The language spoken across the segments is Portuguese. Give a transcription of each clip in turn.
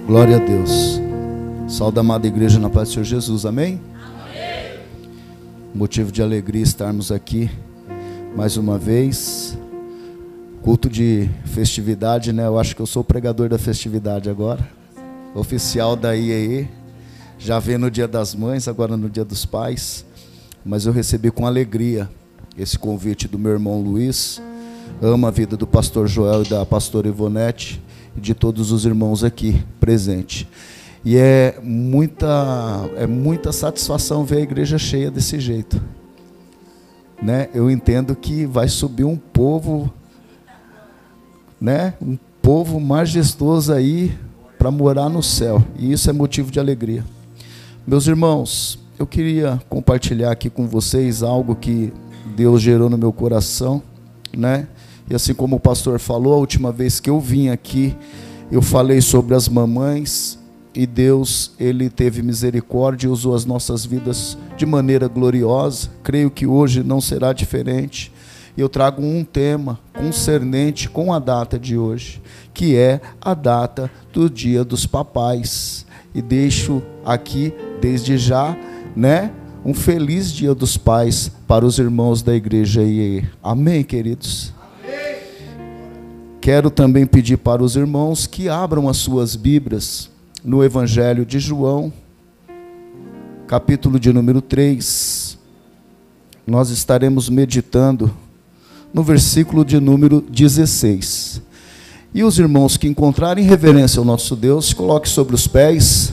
Glória a Deus. Saúde, amada igreja, na paz do Senhor Jesus, amém? Amém. Motivo de alegria estarmos aqui mais uma vez. Culto de festividade, né? Eu acho que eu sou o pregador da festividade agora. Oficial da IEE. Já veio no Dia das Mães, agora no Dia dos Pais. Mas eu recebi com alegria esse convite do meu irmão Luiz. Amo a vida do pastor Joel e da pastora Ivonete e de todos os irmãos aqui presentes. E é muita satisfação ver a igreja cheia desse jeito, né? Eu entendo que vai subir um povo, né? Um povo majestoso aí para morar no céu, e isso é motivo de alegria. Meus irmãos, eu queria compartilhar aqui com vocês algo que Deus gerou no meu coração, né? E assim como o pastor falou, a última vez que eu vim aqui, eu falei sobre as mamães, e Deus, Ele teve misericórdia e usou as nossas vidas de maneira gloriosa. Creio que hoje não será diferente. Eu trago um tema concernente com a data de hoje, que é a data do Dia dos Papais. E deixo aqui, desde já, né, um feliz Dia dos Pais para os irmãos da igreja IEE. Amém, queridos? Amém. Quero também pedir para os irmãos que abram as suas Bíblias no Evangelho de João, capítulo de número 3. Nós estaremos meditando no versículo de número 16. E os irmãos que encontrarem reverência ao nosso Deus, coloque sobre os pés.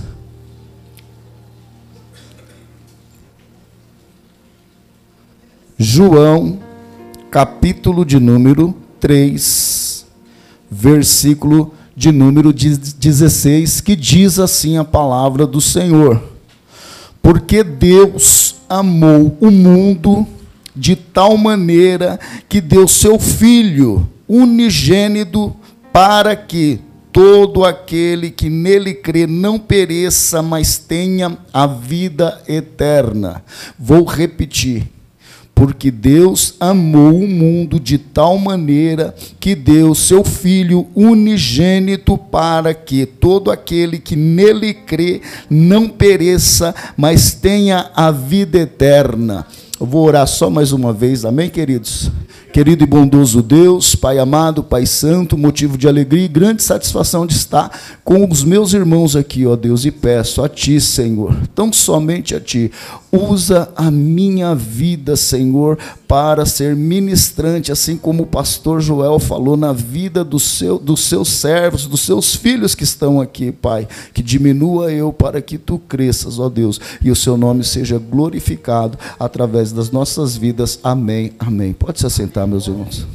João, capítulo de número 3, versículo de número 16, que diz assim a palavra do Senhor: porque Deus amou o mundo de tal maneira que deu seu Filho unigênito, para que todo aquele que nele crê não pereça, mas tenha a vida eterna. Vou repetir. Porque Deus amou o mundo de tal maneira que deu seu Filho unigênito, para que todo aquele que nele crê não pereça, mas tenha a vida eterna. Eu vou orar só mais uma vez, amém, queridos? Querido e bondoso Deus, Pai amado, Pai santo, motivo de alegria e grande satisfação de estar com os meus irmãos aqui, ó Deus, e peço a Ti, Senhor, tão somente a Ti, usa a minha vida, Senhor, para ser ministrante, assim como o pastor Joel falou, na vida dos seus servos, dos seus filhos que estão aqui, Pai, que diminua eu para que Tu cresças, ó Deus, e o Seu nome seja glorificado através das nossas vidas, amém, amém. Pode se assentar, meus irmãos.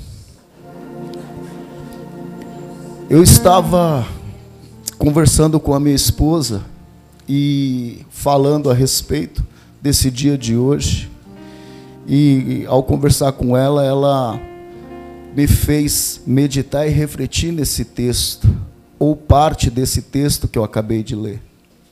Eu estava conversando com a minha esposa e falando a respeito desse dia de hoje, e ao conversar com ela, ela me fez meditar e refletir nesse texto, ou parte desse texto que eu acabei de ler,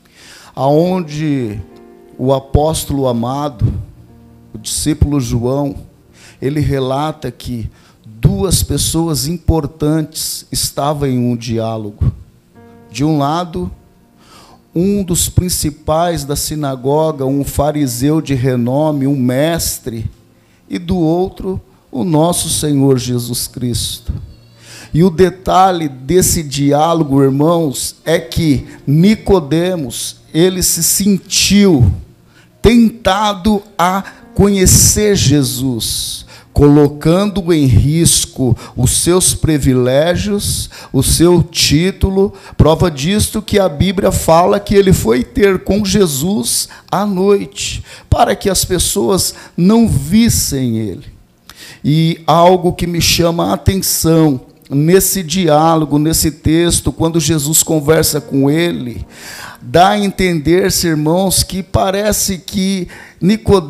aonde o apóstolo amado, o discípulo João, ele relata que duas pessoas importantes estavam em um diálogo. De um lado, um dos principais da sinagoga, um fariseu de renome, um mestre, e do outro, o nosso Senhor Jesus Cristo. E o detalhe desse diálogo, irmãos, é que Nicodemos, ele se sentiu tentado a conhecer Jesus, colocando em risco os seus privilégios, o seu título. Prova disto que a Bíblia fala que ele foi ter com Jesus à noite, para que as pessoas não vissem ele. E algo que me chama a atenção nesse diálogo, nesse texto, quando Jesus conversa com ele, dá a entender, irmãos, que parece que Nicodemos